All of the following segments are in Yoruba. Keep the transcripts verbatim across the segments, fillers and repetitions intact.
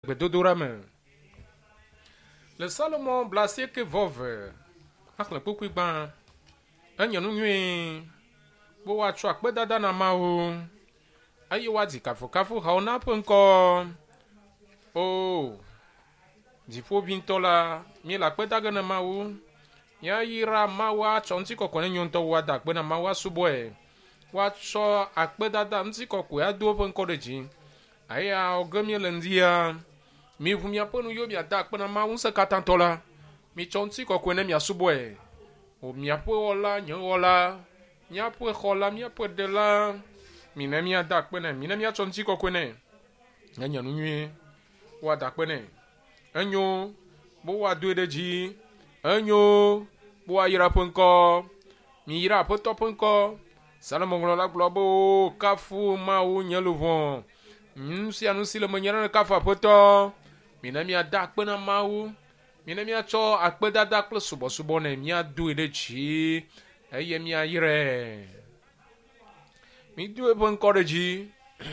Bedodorame. Le Salomon blasé que vove. Ak le pukui ban. Enye nu nyue. Bo wa chwa kpe dada na mau. Ayi wa di kafu kafu haona penko. Oh. Di fo bintola. Mi la kpe daga na mau. Ya yira mawa chonti ko kone nyonto wa da kpe na mawa suboe. Wa cho akpe dada nti ko kwe adu penko de ji. Aya ogemi lendia. Mi vumia ponu yo mi ada kpe na mawa unse katantola. Mi chonti ko kwe ne mi asuboe. O mi apo ola nyo ola. Mi apo khola mi apo de la. Mi ne mi ada kpe ne. Mi ne mi chonti ko kwe ne. Enya nu nwe. Wa da kpe ne. Enyo. Bo wa do de ji. Enyo. Bo wa yira penko. Mi yira poto penko. Salomon la globo. Kafu ma u nyeluvon. Nsi anusi le menyana kafa poto. Mi ne mi ada kpe na ma u. Mi ne mi cho akpe dada kple subo subo ne mi adu de ji. Eye mi ayire. Mi du e penko de ji.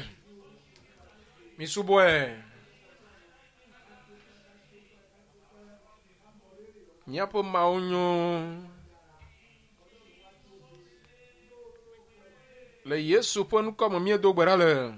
Mi subo e. Mi apo ma unyo. Le Yesu pon comme mi do berale.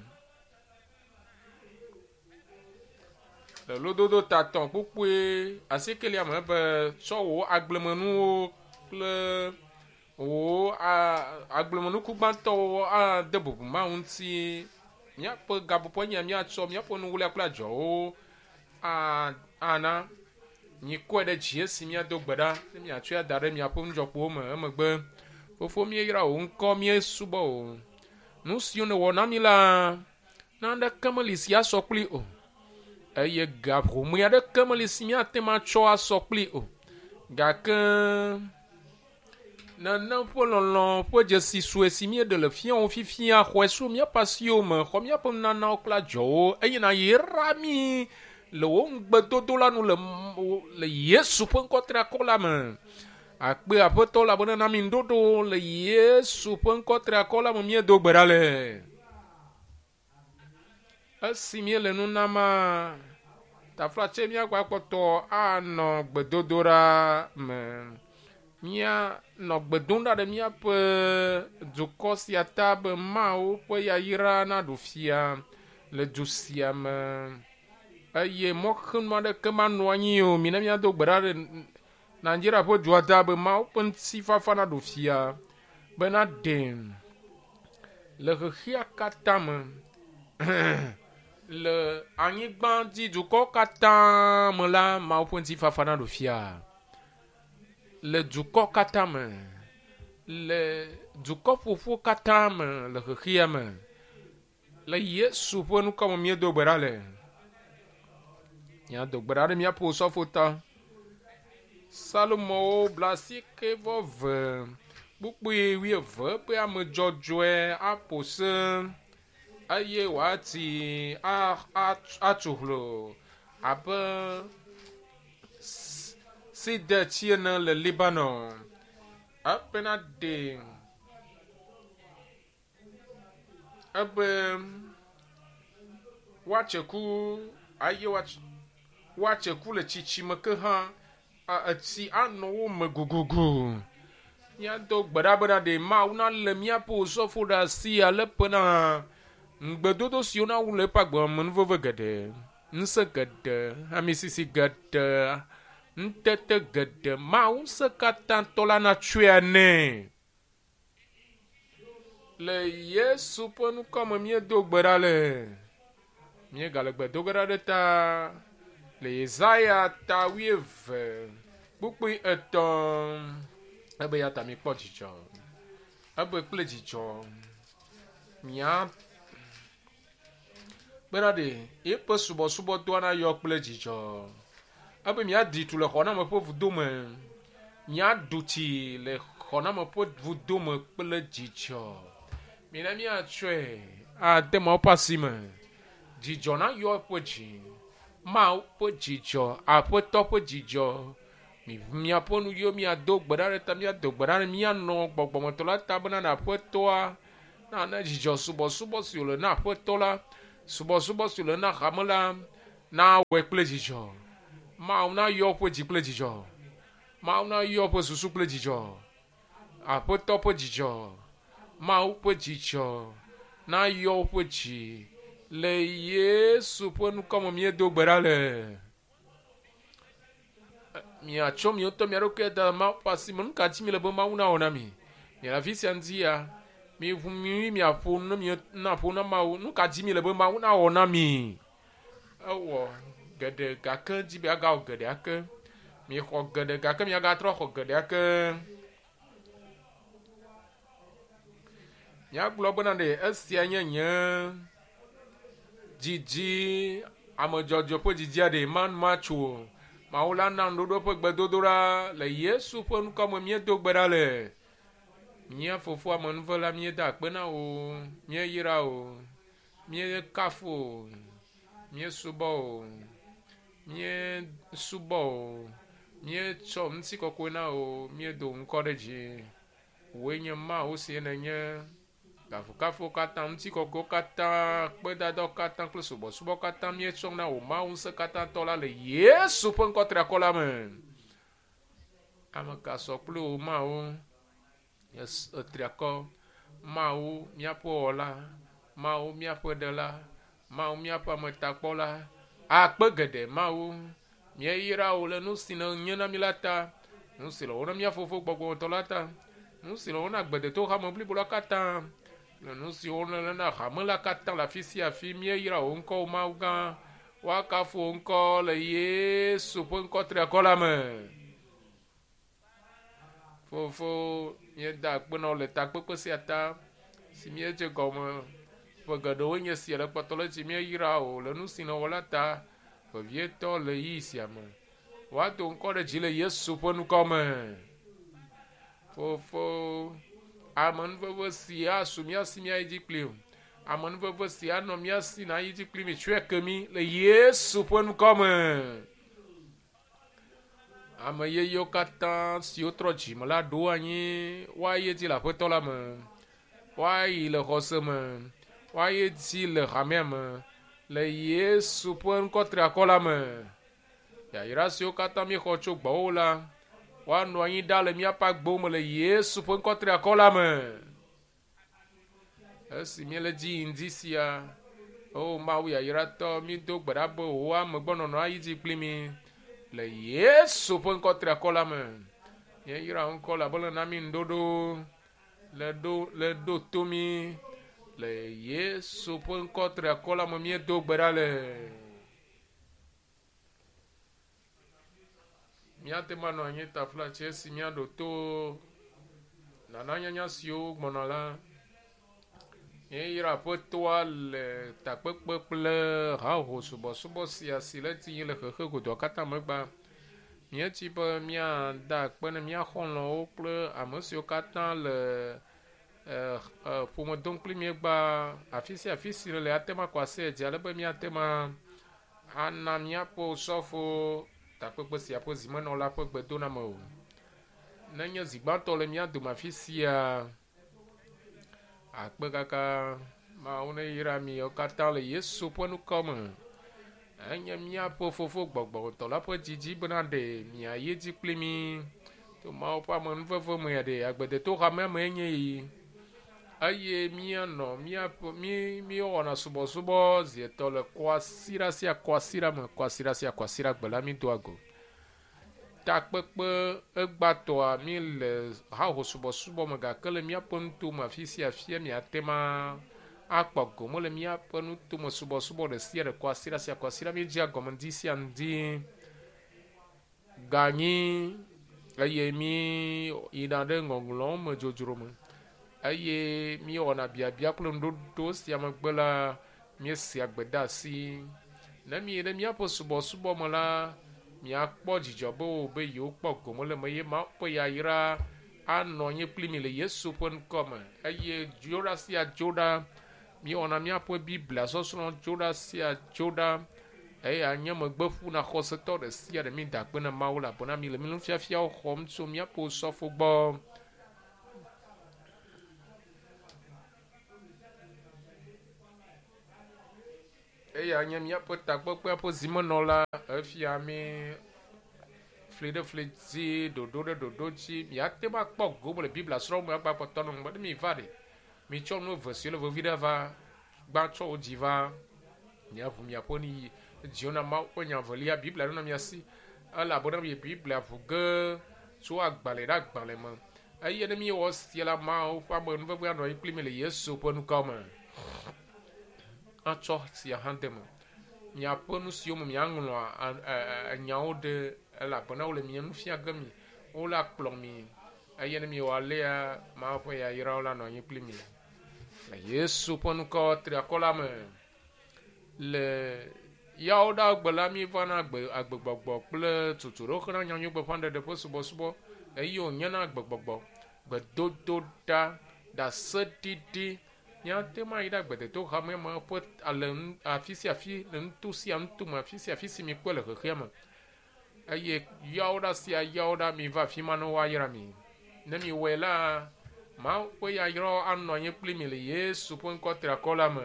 Le lododo taton pupue asekele amebe so wo agblemenu le wo agblemenu kubanto a debubu ma unti mi apo gabupo nya mi acho mi apo nu wule akla jo a ana ni ko de jiesi mi ado gbeda mi atu adare mi apo njopo mo emegbe fofo mi yira o nko mi subo o nu si one wo na mi la na nda kamalisi ya sokli o eye gabro mu ya de kamalisi mi atema cho a sokli o gaka na na pololo po je si suesi mi de le fion fifi a khwesu mi pasio mo kho mi apo na na okla jo eye na yira mi le won gbedodo la nu le le Yesu pon kotra kola me akpe apoto la bona na mi ndodo le Yesu pon kotra kola mo mi do gberale asimi le nu na ma ta flache mi akwa poto ano gbedodora me mia no gbedonda de mi ape dukosi atab ma o po ya yira na do fia le dusia me aye mokhin ma de kema no anyi o mi na mi do gberale Nigeria po juata be ma open sifa fana do fia benaden le khia katam le anyigban di du ko katam la ma open sifa fana do fia le du ko katam le du ko fufu katam le khia me le Yesu po nu comme mi do gberale ya do gberale mi apo so fota Salomon blasike vove bukwe wi ve pe am jojoe apose aye wati a a atuhlo abe si de tiene le Libanon apena de abe wacheku aye wach wacheku le chichimeke ha a ti ano megugugu ya do gbadabada de ma una le mia po so foda si ale pena ngbedodo si una wule pagbo mun vove gede nse gede amisisi gede ntete gede ma unse katantola na chuane le Yesu ponu comme mie do gbadale mie gale gbedo gbadade ta le Isaiah ta wieve bukui eton ebe ya ta mi kpo jijo ebe kple jijo mia berade epe subo subo to na yo kple jijo ebe mia di tu le khona me po vudo me mia duti le khona me po vudo me kple jijo mi na mi a chwe a te mo pasime jijo na yo po ji ma po jijo a po to po jijo mi mi aponu yo mi ado gbadare ta mi ado gbadare mi ano gbogbo mo to la ta bana na po to a na na jijo subo subo si le na po to la subo subo si le na hamala na we kple dzidzɔ Mawu na yɔ ƒe dzi kple dzidzɔ Mawu na yɔ ƒe susu kple dzidzɔ Aƒetɔ ƒe dzidzɔ Mawu ƒe dzidzɔ na yɔ ƒe dzi le Yesu ƒe nukɔme miedo gbe ɖa le miatsɔ miotɔ mia ɖokui da ma ƒe asi me nu ka dzi mi le be Mawu na wɔ na mi mi le afi sia ŋdi ya mi ʋu mi miaƒo ne mi na ƒo na Mawu nu ka dzi mi le be Mawu na wɔ na mi ewɔ geɖe gake dzi be agawɔ geɖe ake mi xɔ geɖe gake mi agatrɔ xɔ geɖe ake miagblɔ bena ɖe esia nye nye dzidzi amedzɔdzɔ ƒe dzidzia ɖe ma ma tso Mawu la na nuɖoɖo ƒe gbedodoɖa le Yesu ƒe nukɔme miedo gbe ɖa le mía fofo amenuve la mieda akpe na wo mieyra o miekafu o miesubɔ o miesubɔ o mietsɔ ŋutikɔkɔe na o miedo ŋkɔ ɖe dzi woe nye Mawu si nenye kafukafuwo katã ŋutikɔkɔewo katã kpedadawo katã kple subɔsubɔ katã mietsɔ na wo Mawu ŋusẽ katã tɔ la le Yesu ƒe ŋkɔ triakɔ la me ame ka sɔ kple wo Mawu etriakɔ Mawu míaƒe wɔla Mawu míaƒe ɖela Mawu míaƒe ametakpɔla akpe geɖe Mawu míeyra wo le nu si nye na mi la ta nu si le wo na mía fofo gbɔgbɔtɔ la ta nu si le wo na agbedeto xame blibo la katã le nu si wo le na hame la katã le afi sia afi míeyra wo ŋkɔ wo Mawu gã woakafu wo ŋkɔ le Yesu ƒe ŋkɔ triakɔ la me fofo mieda akpe na wo le takpekpe sia ta si miedze gɔme ƒe geɖewo nye sia le kpɔtɔ le dzi míeyra wo le nu si ne wɔ la ta vevietɔ le yi sia me woado ŋkɔ ɖe dzi le Yesu ƒe nukɔme fofo amenuveve si asu míasi míayi dzi kpli o amenuveve si anɔ míasi na yi dzi kpli mi tsɔe ke mi le Yesu ƒe nukɔme ame yeyewo katã siwo trɔ dzime la ɖo anyi woayi dzi le aƒetɔ la me woayi le xɔse me woayi dzi le hamea me le Yesu ƒe ŋkɔ triakɔ la me yayra siwo katã mi xɔ tso gbɔwo la woanɔ anyi ɖa le míaƒe agbewo me le Yesu ƒe ŋkɔ triakɔ la me esi mi le dzi yi ŋdi sia o Mawu yayratɔ mi do gbe ɖa be wo amegbɔnɔnɔ ayi dzi kpli mi le Yesu ƒe ŋkɔ triakɔ la me míeyra ŋkɔ la be le na mi ŋuɖoɖo le ɖo le ɖo to mi le Yesu ƒe ŋkɔ triakɔ la me miedo gbe ɖa le míate ma nɔ anyi tafla tsi esi míaɖo to nananyanya siwo gbɔna la míeyra aƒetɔa le takpekpe kple haho subɔsubɔ sia si le ti le xexe godoa katã megba míetsi be míada akpe ne mía xɔlɔ̃wo kple ame siwo katã le ƒome dom kpli míegba afi sia afi si le ate ma kɔ asi dzi ale be míate ma ana míaƒe sɔfo takpekpe sia ƒe zimenɔla ƒe gbedoname o nenye zigbãtɔ le mía dome afi sia akpe kaka Mawu ne yra mi wo katã le Yesu ƒe nukɔme enye míaƒe fofo gbɔgbɔtɔ la ƒe dzidzi bena ɖe miayi dzi kpli mi to Mawu ƒe amenuveve me ɖe agbedeto xamea me enye yi eye míanɔ míaƒe mí míewɔna subɔsubɔ zietɔ le kɔasira sia kɔasira me kɔasira sia kɔasira gbe la mi do ago takpekpe egbatɔa mi le haho subɔsubɔ me gake le míaƒe nutome afi sia afi miate ma akpɔ gome le míaƒe nutome subɔsubɔ ɖe sia ɖe kɔasira sia kɔasira mi dzi agɔme ŋdi sia ŋdi ganyi eye mi yina ɖe ŋɔŋlɔwo me dzodzro me eye mi wɔna biabia kple nuɖoɖo sia megbe la miesia gbe de asi ne mi ɖe míaƒe subɔsubɔ me la miakpɔ dzidzɔ be wo be yewo kpɔ gome le me ye ma ƒe yayra anɔ anyi kpli mi le Yesu ƒe ŋkɔme eye dzoɖa sia dzoɖa míewɔna míaƒe Biblia sɔsrɔ̃ dzoɖa sia dzoɖa eye anye megbeƒu na xɔsetɔ ɖe sia ɖe mi da akpe na Mawu elabena mi le mi nufiafiawo xɔm tso míaƒe sɔfo gbɔ eye anya mia pota kpekpe po zimenola efia mi fli de fli dzi dodo ɖe dodo dzi miate ma kpɔ go le biblia srɔ̃ me agba pɔtɔ no me mi va ɖe mi tsɔ nu ve si le vevi ɖe va gba tsɔ wo dzi va miaʋu miaƒe ni dziwo na ma ƒe nya velia biblia ɖo na mia si elabena mi biblia ʋu ge tso agbalẽ ɖe agbalẽ me eye ne mi wɔ sia la ma woƒe ame nuveve anɔ anyi kpli mi le yesu ƒe nukɔ me atsɔ sia hã de me miaƒe nu siwo me miaŋlɔ nyawo ɖe elabena wole mia nu fia ge mi wole akplɔ mi eye ne mi wɔ alea ma ƒe yayrawo la nɔ anyi kpli mi le yesu ƒe nukɔ triakɔ la me le yawo ɖe agbe la mi va na agbe agbegbɔgbɔ kple tutu ɖo xena nyanyui gbeƒã ɖeɖe ƒe subɔsubɔ eye wònye na agbegbɔgbɔ gbedodo ɖa ɖaseɖiɖi miate ma yi ɖe agbededo xame me ƒe ale afi sia afi le nuto sia nuto me afi sia afi si mi kpɔe le xexea me eye yawo ɖa sia yawo ɖa mi va afi ma ne woayra mi ne mi wɔe la ma ƒe yayrawo anɔ anyi kpli mi le yesu ƒe ŋkɔ triakɔ la me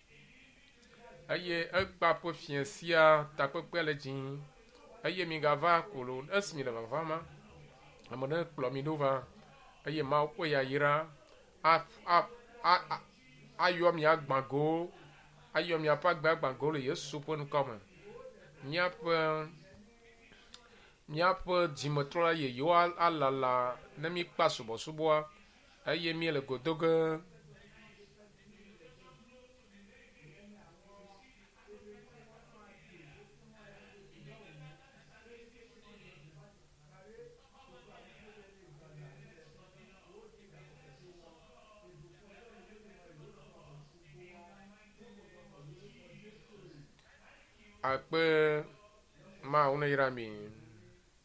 eye egba ƒe fia sia takpekpe le dzi eye mi gava kolo esi mi le vava ma ame ɖe kplɔ mi ɖo va eye ma ƒe yayra a a a ayɔ mi agbago ayɔ miaƒe agbe agbago le yesu ƒe nukɔ me miaƒe miaƒe dzimetrɔ yeyewo alala ne mi kpa subɔsubɔa eye mi le godo ge akpe ma une yra mi